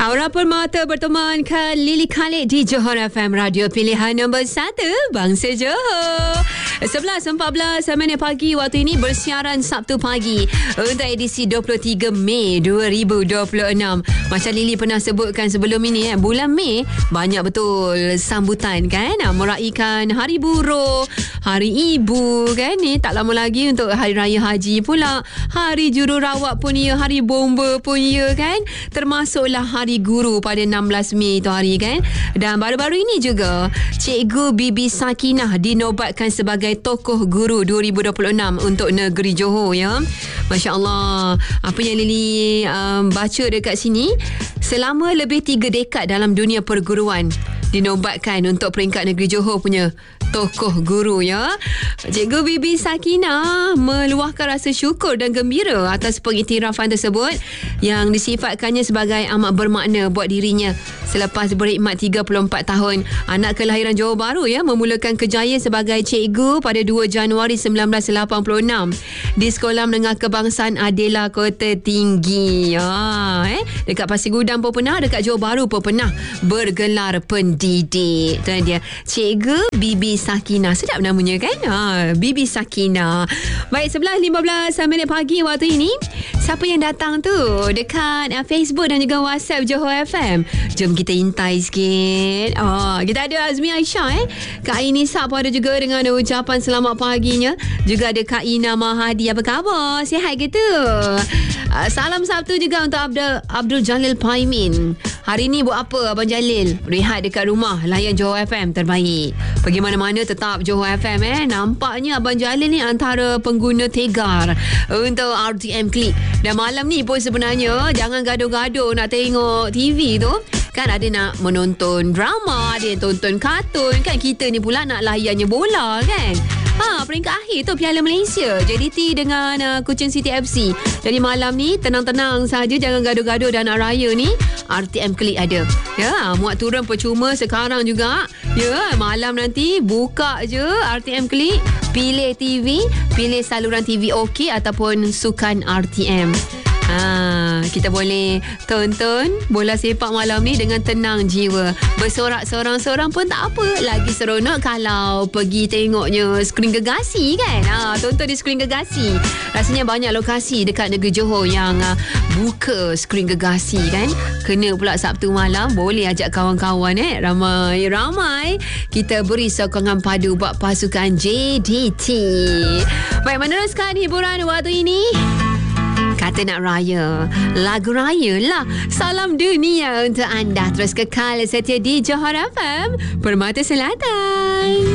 Aura Permata berteman ke Lily Khalid di Johor FM, radio pilihan nombor 1 Bangsa Johor. 11.14 pagi waktu ini bersiaran Sabtu pagi untuk edisi 23 Mei 2026. Macam Lily pernah sebutkan sebelum ini, bulan Mei banyak betul sambutan kan, meraihkan Hari Buruh, Hari Ibu kan, ni tak lama lagi untuk Hari Raya Haji pula, Hari Jururawat pun ya, Hari Bomba pun ya kan, termasuklah Hari Guru pada 16 Mei tu hari kan. Dan baru-baru ini juga Cikgu Bibi Sakinah dinobatkan sebagai Tokoh Guru 2026 untuk negeri Johor ya. Masya Allah, apa yang Lily baca dekat sini, selama lebih 3 dekad dalam dunia perguruan dinobatkan untuk peringkat negeri Johor punya Tokoh Guru ya. Cikgu Bibi Sakinah meluahkan rasa syukur dan gembira atas pengiktirafan tersebut yang disifatkannya sebagai amat bermakna buat dirinya selepas berkhidmat 34 tahun. Anak kelahiran Johor Bahru ya, memulakan kerjaya sebagai cikgu pada 2 Januari 1986 di Sekolah Menengah Kebangsaan Adela Kota Tinggi. Dekat Pasir Gudang pun pernah, dekat Johor Bahru pun pernah bergelar pendidik. Itu dia, Cikgu Bibi Sakinah. Sedap namanya kan? Bibi Sakinah. Baik, 11.15 pagi waktu ini. Siapa yang datang tu dekat Facebook dan juga WhatsApp Johor FM? Jom kita intai sikit. Kita ada Azmi Aisyah Kak Aini Sap ada juga dengan ucapan selamat paginya. Juga ada Kak Ina Mahadi. Apa khabar? Sihat ke tu? Salam Sabtu juga untuk Abdul Jalil Paimin. Hari ni buat apa Abang Jalil? Rehat dekat rumah, layan Johor FM terbaik. Pergi mana-mana tetap Johor FM Nampaknya Abang Jalil ni antara pengguna tegar untuk RTM Klik. Dan malam ni pun sebenarnya jangan gaduh-gaduh nak tengok TV tu. Kan ada nak menonton drama, ada yang tonton kartun. Kan kita ni pula nak layannya bola kan. Peringkat akhir tu Piala Malaysia, JDT dengan Kuching City FC. Jadi malam ni tenang-tenang saja, jangan gaduh-gaduh. Dan nak raya ni RTM Klik ada. Ya, muat turun percuma sekarang juga. Ya, malam nanti buka je RTM Klik, pilih TV, pilih saluran TV OK ataupun sukan RTM. Kita boleh tonton bola sepak malam ni dengan tenang jiwa. Bersorak seorang-seorang pun tak apa. Lagi seronok kalau pergi tengoknya skrin Gegasi kan. Tonton di skrin Gegasi. Rasanya banyak lokasi dekat negeri Johor yang buka skrin Gegasi kan. Kena pula Sabtu malam, boleh ajak kawan-kawan ramai-ramai. Kita beri sokongan padu buat pasukan JDT. Baik, meneruskan hiburan waktu ini. Kata nak raya, lagu raya lah. Salam dunia untuk anda. Terus kekal setia di Johor FM, Permata Selatan.